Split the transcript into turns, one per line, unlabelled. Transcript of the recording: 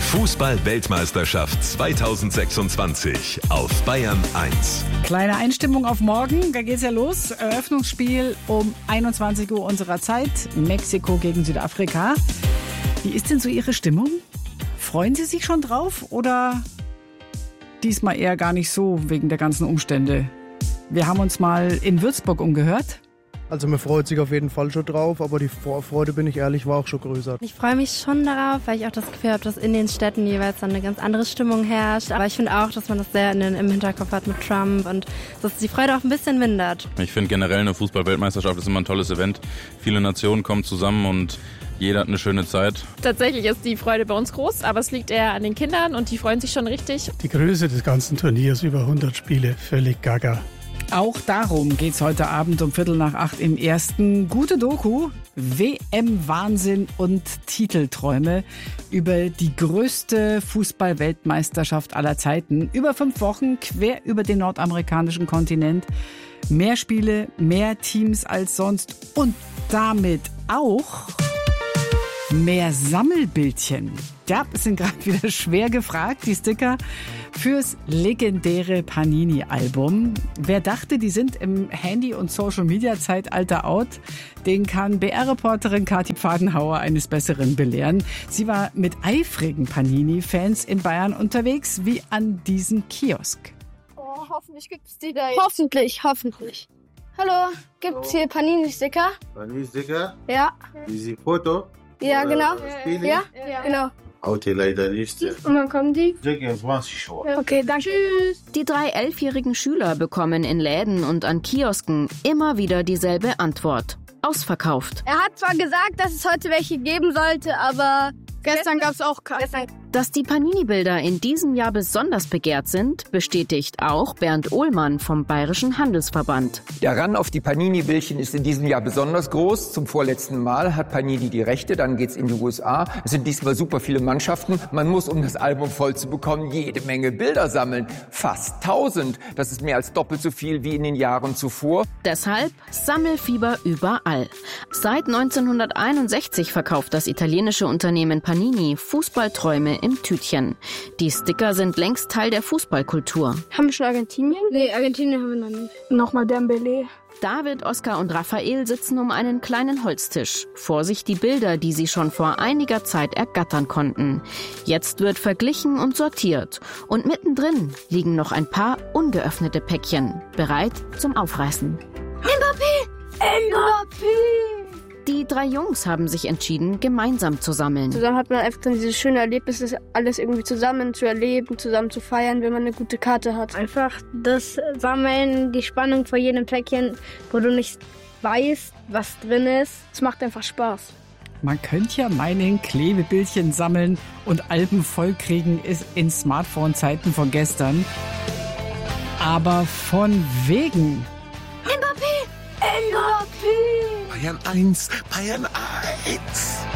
Fußball-Weltmeisterschaft 2026 auf Bayern 1.
Kleine Einstimmung auf morgen, da geht's ja los. Eröffnungsspiel um 21 Uhr unserer Zeit. Mexiko gegen Südafrika. Wie ist denn so Ihre Stimmung? Freuen Sie sich schon drauf oder diesmal eher gar nicht so wegen der ganzen Umstände? Wir haben uns mal in Würzburg umgehört.
Also man freut sich auf jeden Fall schon drauf, aber die Vorfreude, bin ich ehrlich, war auch schon größer.
Ich freue mich schon darauf, weil ich auch das Gefühl habe, dass in den Städten jeweils dann eine ganz andere Stimmung herrscht. Aber ich finde auch, dass man das sehr im Hinterkopf hat mit Trump und dass die Freude auch ein bisschen mindert.
Ich finde generell eine Fußball-Weltmeisterschaft ist immer ein tolles Event. Viele Nationen kommen zusammen und jeder hat eine schöne Zeit.
Tatsächlich ist die Freude bei uns groß, aber es liegt eher an den Kindern und die freuen sich schon richtig.
Die Größe des ganzen Turniers, über 100 Spiele, völlig gaga.
Auch darum geht's heute Abend um 7:45 im Ersten. Gute Doku, WM-Wahnsinn und Titelträume über die größte Fußball-Weltmeisterschaft aller Zeiten. Über 5 Wochen, quer über den nordamerikanischen Kontinent. Mehr Spiele, mehr Teams als sonst und damit auch mehr Sammelbildchen. Ja, sind gerade wieder schwer gefragt, die Sticker fürs legendäre Panini-Album. Wer dachte, die sind im Handy- und Social-Media-Zeitalter out, den kann BR-Reporterin Kathi Pfadenhauer eines Besseren belehren. Sie war mit eifrigen Panini-Fans in Bayern unterwegs, wie an diesem Kiosk.
Oh, hoffentlich gibt's die da. Hoffentlich. Hallo, gibt's hier Panini-Sticker?
Panini-Sticker?
Ja.
Diese Foto?
Ja, genau. Ja, genau.
Heute leider nicht.
Und wann kommen die?
20 Uhr.
Okay, danke. Tschüss.
Die 3 11-jährigen Schüler bekommen in Läden und an Kiosken immer wieder dieselbe Antwort. Ausverkauft.
Er hat zwar gesagt, dass es heute welche geben sollte, aber gestern gab's auch keine.
Dass die Panini-Bilder in diesem Jahr besonders begehrt sind, bestätigt auch Bernd Ohlmann vom Bayerischen Handelsverband.
Der Run auf die Panini-Bildchen ist in diesem Jahr besonders groß. Zum vorletzten Mal hat Panini die Rechte, dann geht's in die USA. Es sind diesmal super viele Mannschaften. Man muss, um das Album voll zu bekommen, jede Menge Bilder sammeln. Fast 1000. Das ist mehr als doppelt so viel wie in den Jahren zuvor.
Deshalb Sammelfieber überall. Seit 1961 verkauft das italienische Unternehmen Panini Fußballträume im Tütchen. Die Sticker sind längst Teil der Fußballkultur.
Haben wir schon Argentinien? Nee, Argentinien haben wir noch nicht. Nochmal Dembélé.
David, Oskar und Raphael sitzen um einen kleinen Holztisch. Vor sich die Bilder, die sie schon vor einiger Zeit ergattern konnten. Jetzt wird verglichen und sortiert. Und mittendrin liegen noch ein paar ungeöffnete Päckchen, bereit zum Aufreißen.
Mbappé!
Die 3 Jungs haben sich entschieden, gemeinsam zu sammeln.
Zusammen hat man einfach dann dieses schöne Erlebnis, das alles irgendwie zusammen zu erleben, zusammen zu feiern, wenn man eine gute Karte hat. Einfach das Sammeln, die Spannung vor jedem Päckchen, wo du nicht weißt, was drin ist. Es macht einfach Spaß.
Man könnte ja meinen, Klebebildchen sammeln und Alben vollkriegen ist in Smartphone-Zeiten von gestern. Aber von wegen.
Mbappé!
Bayern 1, Bayern 1.